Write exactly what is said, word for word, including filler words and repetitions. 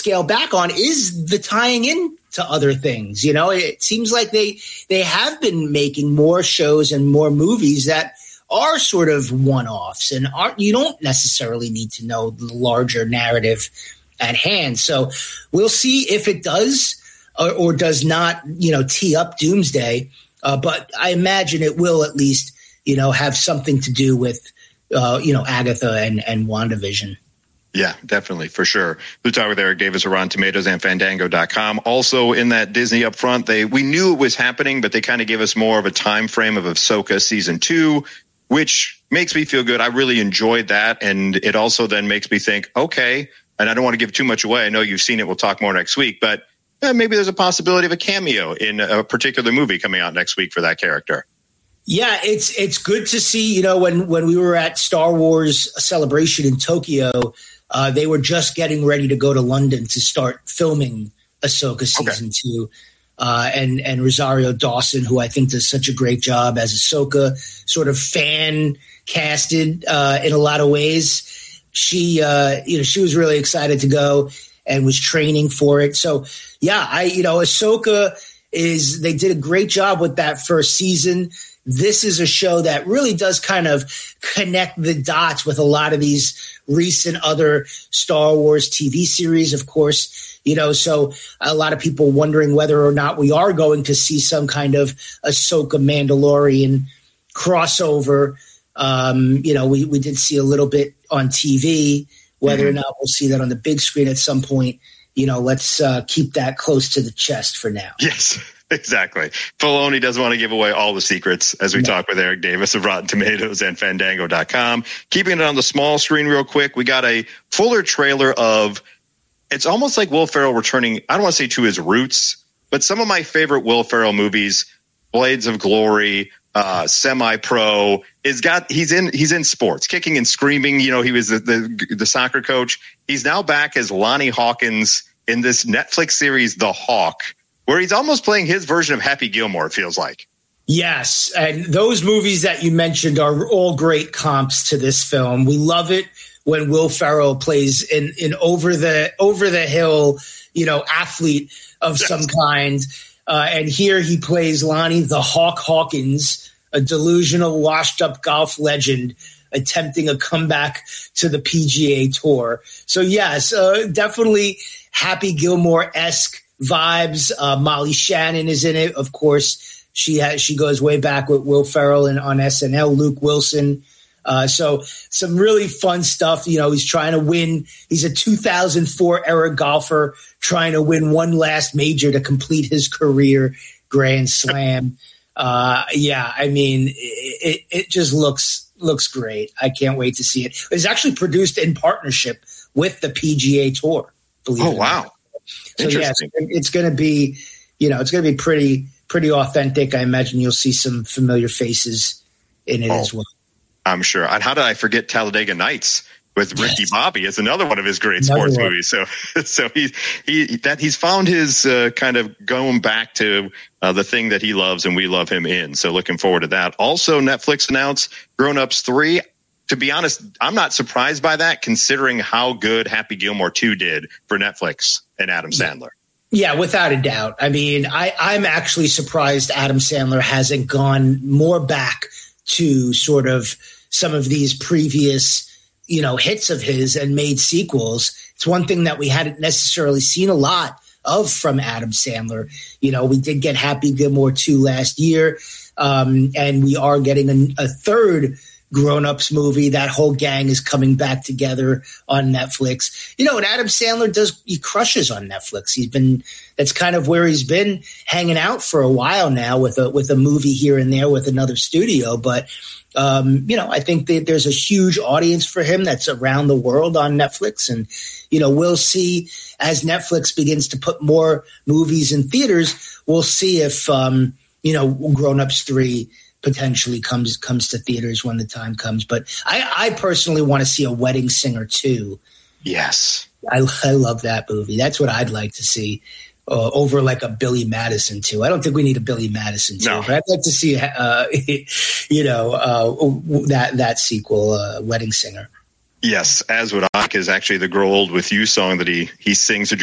scale back on is the tying in to other things. You know, it seems like they they have been making more shows and more movies that are sort of one-offs and aren't, you don't necessarily need to know the larger narrative at hand. So we'll see if it does or, or does not, you know, tee up Doomsday. Uh, but I imagine it will at least, you know, have something to do with, uh, you know, Agatha and, and WandaVision. Yeah, definitely, for sure. We talked with Eric Davis of Rotten Tomatoes and Fandango dot com. Also, in that Disney upfront, they we knew it was happening, but they kind of gave us more of a time frame of Ahsoka season two, which makes me feel good. I really enjoyed that, and it also then makes me think, okay, and I don't want to give too much away. I know you've seen it. We'll talk more next week, but eh, maybe there's a possibility of a cameo in a particular movie coming out next week for that character. Yeah, it's it's good to see. You know, when when we were at Star Wars Celebration in Tokyo, uh, they were just getting ready to go to London to start filming Ahsoka season okay. two. Uh, and, and Rosario Dawson, who I think does such a great job as Ahsoka, sort of fan casted uh, in a lot of ways. She, uh, you know, she was really excited to go and was training for it. So, yeah, I, you know, Ahsoka is, they did a great job with that first season. This is a show that really does kind of connect the dots with a lot of these recent other Star Wars T V series, of course, you know, so a lot of people wondering whether or not we are going to see some kind of Ahsoka Mandalorian crossover. Um, you know, we, we did see a little bit on T V, whether mm-hmm. or not we'll see that on the big screen at some point. You know, let's uh, keep that close to the chest for now. Yes. Exactly. Filoni doesn't want to give away all the secrets as we no. talk with Eric Davis of Rotten Tomatoes and Fandango dot com. Keeping it on the small screen real quick, we got a fuller trailer of, it's almost like Will Ferrell returning, I don't want to say to his roots, but some of my favorite Will Ferrell movies, Blades of Glory, uh, Semi-Pro, is got, he's in, he's in sports, kicking and screaming. You know, he was the, the, the soccer coach. He's now back as Lonnie Hawkins in this Netflix series, The Hawk, where he's almost playing his version of Happy Gilmore, it feels like. Yes, and those movies that you mentioned are all great comps to this film. We love it when Will Ferrell plays in, in over the over the hill, you know, athlete of yes. some kind. Uh, and here he plays Lonnie the Hawk Hawkins, a delusional, washed-up golf legend attempting a comeback to the P G A Tour. So, yes, uh, definitely Happy Gilmore-esque vibes. Uh, Molly Shannon is in it, of course. She has she goes way back with Will Ferrell and on S N L. Luke Wilson. Uh, so some really fun stuff. You know, he's trying to win. He's a two thousand four era golfer trying to win one last major to complete his career Grand Slam. Uh, yeah, I mean, it, it just looks looks great. I can't wait to see it. It's actually produced in partnership with the P G A Tour. Believe oh, wow. So yes, it's going to be, you know, it's going to be pretty, pretty authentic. I imagine you'll see some familiar faces in it oh, as well. I'm sure. And how did I forget Talladega Nights with Ricky yes. Bobby? It's another one of his great another sports one. movies. So, so he he that he's found his uh, kind of going back to uh, the thing that he loves and we love him in. So looking forward to that. Also, Netflix announced Grown Ups three. To be honest, I'm not surprised by that, considering how good Happy Gilmore two did for Netflix and Adam Sandler. Yeah, without a doubt. I mean, I, I'm actually surprised Adam Sandler hasn't gone more back to sort of some of these previous, you know, hits of his and made sequels. It's one thing that we hadn't necessarily seen a lot of from Adam Sandler. You know, we did get Happy Gilmore two last year, um, and we are getting a, a third Grown-Ups movie. That whole gang is coming back together on Netflix. You know, and Adam Sandler does, he crushes on Netflix. He's been, that's kind of where he's been hanging out for a while now with a, with a movie here and there with another studio. But, um, you know, I think that there's a huge audience for him that's around the world on Netflix. And, you know, we'll see as Netflix begins to put more movies in theaters, we'll see if, um, you know, Grown-Ups three potentially comes comes to theaters when the time comes. But I, I personally want to see a Wedding Singer too. Yes. I, I love that movie. That's what I'd like to see uh, over like a Billy Madison too. I don't think we need a Billy Madison too, no. but I'd like to see, uh, you know, uh, that, that sequel, uh, Wedding Singer. Yes, as would I, because actually the Grow Old With You song that he, he sings